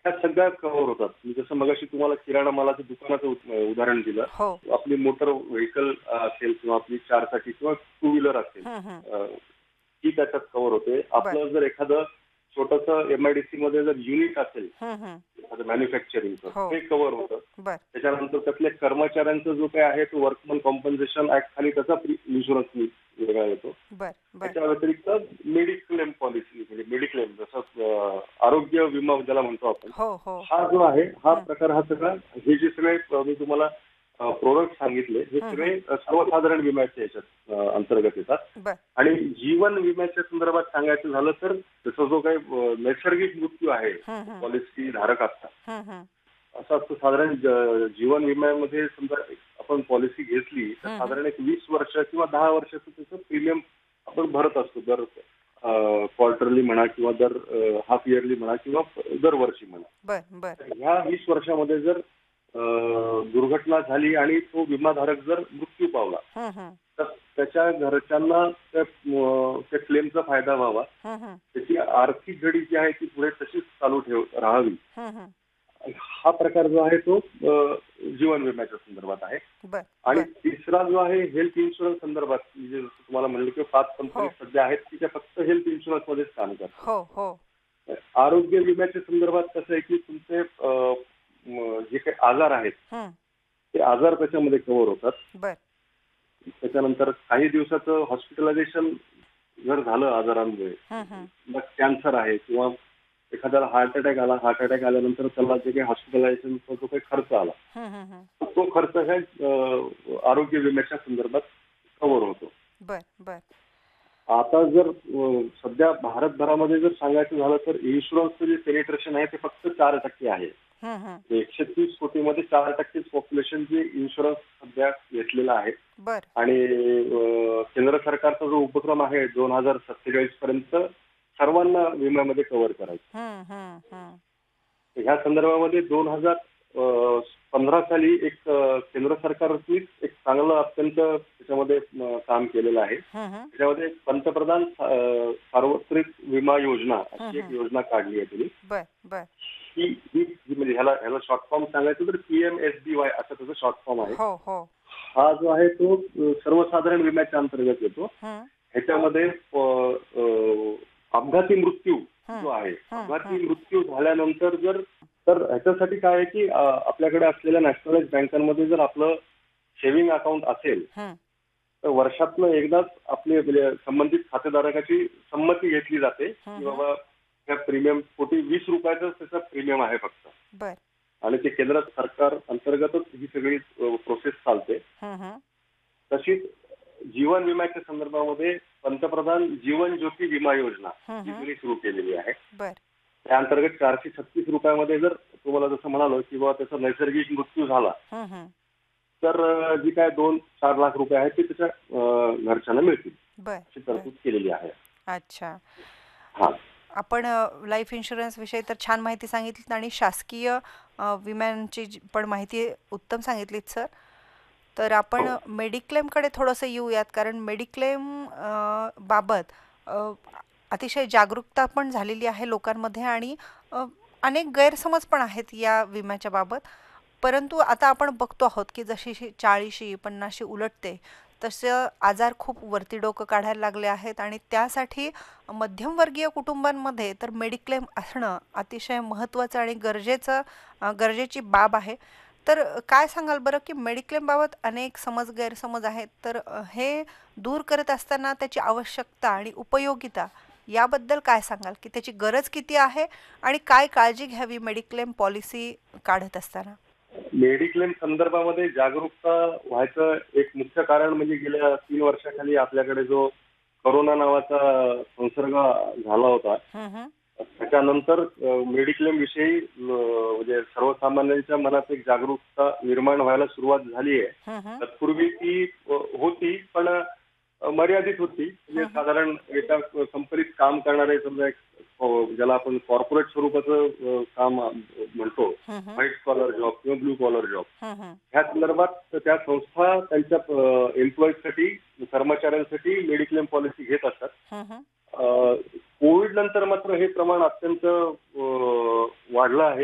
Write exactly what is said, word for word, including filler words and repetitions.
ह्या सगळ्या कव्हर होतात. मी जसं मगाशी तुम्हाला किराणा मालाचं दुकानाचं उद- उदाहरण दिलं. हो. आपली मोटर व्हेकल असेल किंवा आपली चारचाकी किंवा टू व्हीलर असेल, हं, हं. अ, ती त्याच्यात कव्हर होते. बर आपलं जर एखादं छोटंसं एमआयडीसी मध्ये जर युनिट असेल, हं, हं. एखादं मॅन्युफॅक्चरिंगचं, हो. ते कव्हर होतं. बर त्याच्यानंतर त्यातल्या कर्मचाऱ्यांचा जो काही आहे तो वर्कमन कॉम्पन्सेशन ऍक्ट खाली त्याचा इन्शुरन्स वेगळा येतो. बर बर त्याच्या व्यतिरिक्त मेडिक्लेम पॉलिसी म्हणजे मेडिक्लेम जसं अ, आरोग्य विमा ज्याला म्हणतो आपण, हो हो हा जो आहे हा हं, प्रकार हा सगळा हे जे सगळे अ, मी तुम्हाला प्रोडक्ट सांगितले हे हं, सगळे हं. अ, सर्वसाधारण विम्याच्या याच्यात अ, अंतर्गत येतात. बर आणि जीवन विम्याच्या संदर्भात सांगायचं झालं तर त्याचा जो काही अ, नैसर्गिक मृत्यू आहे हं, हं. पॉलिसी धारकाचा, हं, हं. असं असतं साधारण ज- जीवन विम्यामध्ये समजा एक आपण पॉलिसी घेतली तर हं, हं. साधारण एक वीस वर्ष किंवा दहा वर्षाचं त्याचं प्रीमियम आपण भरत असतो. दर क्वार्टरली म्हणा किंवा दर हाफ इयरली म्हणा किंवा दरवर्षी म्हणा. बर बर तर ह्या वीस वर्षामध्ये जर अ, दुर्घटना झाली आणि तो विमाधारक जर मृत्यू पावला हं, हं. तर त्याच्या घरच्यांना त्या अ, त्या क्लेमचा फायदा व्हावा, हं, हं. त्याची आर्थिक घडी जी आहे ती पुढे तशीच चालू ठेव राहावी. हं, हं. हा प्रकार जो आहे तो अ, जीवन विम्याच्या संदर्भात आहे. बर आणि बर तिसरा जो आहे हेल्थ इन्शुरन्स संदर्भात, म्हणजे जसं तुम्हाला म्हणलं की पाच कंपनी हो सध्या आहेत की त्या फक्त हेल्थ इन्शुरन्स मध्येच काम करतात. हो हो आरोग्य विम्याच्या संदर्भात कसं आहे की तुमचे अ, म, जे काही आजार आहेत हं. ते आजार त्याच्यामध्ये कव्हर होतात. बर त्याच्यानंतर काही दिवसाचं हॉस्पिटलायझेशन जर झालं आजारांमुळे, हं, हं. मग कॅन्सर आहे किंवा एखाद्याला हार्ट अटॅक आला, हार्ट अटॅक आल्यानंतर त्याला जे काही हॉस्पिटलायझेशनचा जो काही खर्च आला हं, हं, हं. तो खर्च ह्या अ, आरोग्य विम्याच्या संदर्भात कव्हर होतो. बर बर आता जर अ, सध्या भारतभरामध्ये जर सांगायचं झालं तर इन्शुरन्सचं जे पेनिट्रेशन आहे ते फक्त चार टक्के आहे. हं, हं. एकशे तीस कोटीमध्ये चार टक्केच पॉप्युलेशन जे इन्शुरन्स सध्या घेतलेलं आहे. बर आणि अ, केंद्र सरकारचा जो उपक्रम आहे दोन हजार सत्तेचाळीस पर्यंत सर्वांना विम्यामध्ये कव्हर करायचं. हं, हं, हं. तर ह्या संदर्भामध्ये दोन हजार पंधरा साली एक अ, केंद्र सरकारची एक चांगलं अत्यंत त्याच्यामध्ये अ, काम केलेलं आहे. हं, हं. त्याच्यामध्ये पंतप्रधान अ, सार्वत्रिक विमा योजना हं, अशी एक हं. योजना काढली आहे त्यांनी. बर बर ही ही जी म्हणजे ह्याला ह्याला शॉर्ट फॉर्म सांगायचं तर पी एम एस बी वाय असं त्याचं शॉर्ट फॉर्म आहे. हो हो हा जो आहे तो अ, सर्वसाधारण विम्याच्या अंतर्गत येतो. हं, ह्याच्यामध्ये अ, अ, अपघाती मृत्यू हं. जो आहे, हं, हं. अपघाती मृत्यू झाल्यानंतर जर तर ह्याच्यासाठी काय आहे की अ, आपल्याकडे असलेल्या नॅशनलाइज बँकांमध्ये जर आपलं सेव्हिंग अकाउंट असेल हं. तर वर्षातनं एकदाच आपले म्हणजे संबंधित खातेधारकाची संमती घेतली जाते हं, की हं. बाबा त्या प्रीमियम कोटी वीस रुपयाचं त्याचं प्रीमियम आहे फक्त. बर आणि ते केंद्र सरकार अंतर्गतच ही सगळी प्रोसेस चालते. हं, हं. तशीच जीवन विम्याच्या संदर्भामध्ये पंतप्रधान जीवन ज्योती विमा योजना हं, ही हं. त्यांनी सुरू केलेली आहे. बर त्या अंतर्गत चारशे छत्तीस रुपयामध्ये जर तुम्हाला जसं म्हणालो की बाबा त्याचा नैसर्गिक मृत्यू झाला हं, हं. तर अ, जी काय दोन चार लाख रुपये आहेत ते त्याच्या अ, घरच्यांना मिळतील बर अशी बर तरतूद केलेली आहे. अच्छा. हा. आपण लाईफ इन्शुरन्स विषयी तर छान माहिती सांगितली आणि शासकीय अ, विम्यांची जी पण माहिती उत्तम सांगितलीत सर. तर आपण हो. मेडिक्लेमकडे थोडंसं येऊयात, कारण मेडिक्लेम अ, बाबत अ, अतिशय जागरूकता पण झालेली आहे लोकांमध्ये आणि अ, अनेक गैरसमज पण आहेत या विम्याच्या बाबत. परंतु आता आपण बघतो आहोत की जशी शी चाळीशी पन्नाशी उलटते तसं आजार खूप वरती डोकं काढायला लागले आहेत आणि त्यासाठी मध्यमवर्गीय कुटुंबांमध्ये तर मेडिक्लेम असणं अतिशय महत्त्वाचं आणि गरजेचं अ, गरजेची बाब आहे. तर अ, काय सांगाल बरं की मेडिक्लेम बाबत अनेक समज गैरसमज आहेत, तर अ, हे दूर करत असताना त्याची आवश्यकता आणि उपयोगिता याबद्दल काय सांगाल की त्याची गरज किती आहे आणि काय काळजी घ्यावी मेडिक्लेम पॉलिसी काढत असताना? मेडिक्लेम संदर्भामध्ये जागरूकता व्हायचं एक मुख्य कारण म्हणजे गेल्या तीन वर्षाखाली आपल्याकडे जो कोरोना नावाचा संसर्ग झाला होता हं, हं. त्याच्यानंतर मेडिक्लेम विषयी अ, म्हणजे सर्वसामान्यांच्या मनात एक जागरूकता निर्माण व्हायला सुरुवात झाली आहे. हं, हं. तत्पूर्वी ती अ, होती पण अ, मर्यादित होती. म्हणजे हं, हं. साधारण एका कंपनीत काम करणारे समजा एक अ, ज्याला आपण कॉर्पोरेट स्वरूपाचं अ, काम अ, म्हणतो, हं, हं. व्हाईट कॉलर जॉब किंवा ब्लू कॉलर जॉब, हं, हं. ह्या संदर्भात त्या संस्था त्यांच्या एम्प्लॉईजसाठी कर्मचाऱ्यांसाठी मेडिक्लेम पॉलिसी घेत असतात. हं, हं. कोविड नंतर मात्र हे प्रमाण अत्यंत अ, वाढलं आहे.